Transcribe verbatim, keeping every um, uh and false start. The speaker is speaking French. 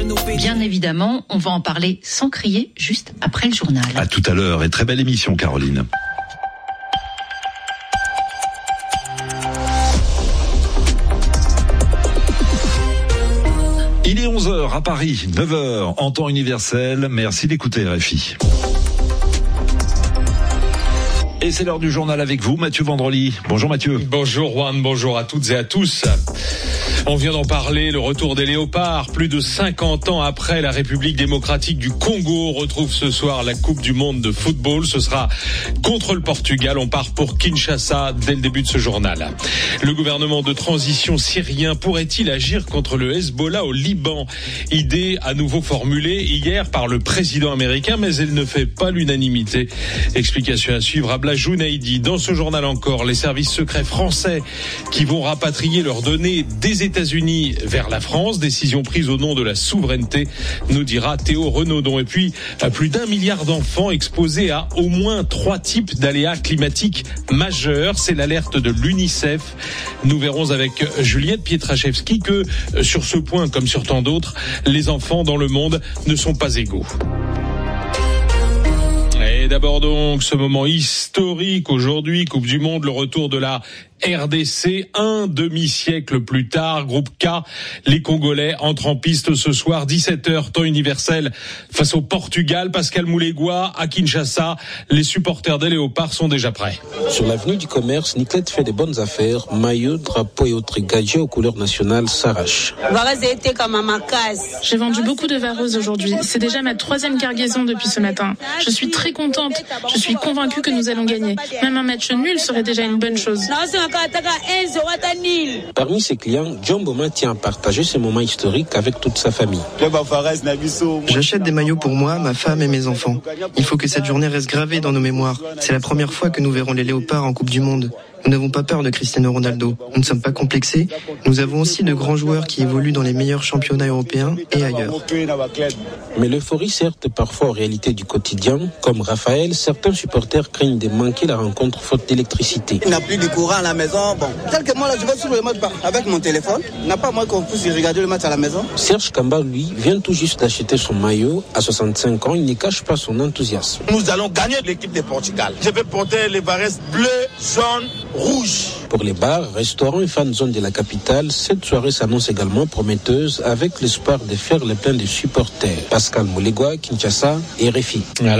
Bien évidemment, on va en parler sans crier juste après le journal. À tout à l'heure et très belle émission, Caroline. Il est onze heures à Paris, neuf heures en temps universel. Merci d'écouter R F I. Et c'est l'heure du journal avec vous, Mathieu Vendrely. Bonjour Mathieu. Bonjour Juan, bonjour à toutes et à tous. On vient d'en parler, le retour des léopards. Plus de cinquante ans après, la République démocratique du Congo retrouve ce soir la Coupe du monde de football. Ce sera contre le Portugal. On part pour Kinshasa dès le début de ce journal. Le gouvernement de transition syrien pourrait-il agir contre le Hezbollah au Liban? Idée à nouveau formulée hier par le président américain, mais elle ne fait pas l'unanimité. Explication à suivre à Abla Jounaidi. Dans ce journal encore, les services secrets français qui vont rapatrier leurs données des États-Unis vers la France, décision prise au nom de la souveraineté, nous dira Théo Renaudon. Et puis, plus d'un milliard d'enfants exposés à au moins trois types d'aléas climatiques majeurs. C'est l'alerte de l'UNICEF. Nous verrons avec Juliette Pietraszewski que, sur ce point, comme sur tant d'autres, les enfants dans le monde ne sont pas égaux. Et d'abord donc, ce moment historique aujourd'hui, Coupe du Monde, le retour de la R D C, un demi-siècle plus tard, groupe K, les Congolais entrent en piste ce soir, dix-sept heures, temps universel, face au Portugal. Pascal Moulégois, à Kinshasa, les supporters des Léopards sont déjà prêts. Sur l'avenue du Commerce, Niclette fait des bonnes affaires, maillot, drapeau et autres gadgets aux couleurs nationales s'arrachent. J'ai vendu beaucoup de vareuses aujourd'hui, c'est déjà ma troisième cargaison depuis ce matin. Je suis très contente, je suis convaincue que nous allons gagner. Même un match nul serait déjà une bonne chose. Parmi ses clients, John Boma tient à partager ce moment historique avec toute sa famille. J'achète des maillots pour moi, ma femme et mes enfants. Il faut que cette journée reste gravée dans nos mémoires. C'est la première fois que nous verrons les Léopards en Coupe du Monde. Nous n'avons pas peur de Cristiano Ronaldo. Nous ne sommes pas complexés. Nous avons aussi de grands joueurs qui évoluent dans les meilleurs championnats européens et ailleurs. Mais l'euphorie sert parfois aux réalités du quotidien. Comme Raphaël, certains supporters craignent de manquer la rencontre faute d'électricité. Il n'y a plus de courant à la maison. Bon, quelques mois là, je vais suivre le match avec mon téléphone. Il n'y a pas moins qu'on puisse regarder le match à la maison. Serge Kamba, lui, vient tout juste d'acheter son maillot. À soixante-cinq ans, il ne cache pas son enthousiasme. Nous allons gagner l'équipe de Portugal. Je vais porter les varesses bleues, jaunes, rouges. Pour les bars, restaurants et fan zone de la capitale, cette soirée s'annonce également prometteuse avec l'espoir de faire le plein de supporters. Pascal Moulégois, Kinshasa, R F I.